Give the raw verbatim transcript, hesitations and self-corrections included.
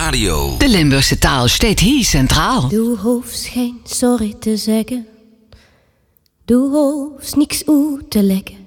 Radio. De Limburgse taal steekt hier centraal. Du hoeft geen sorry te zeggen. Du hoeft niks uit te leggen.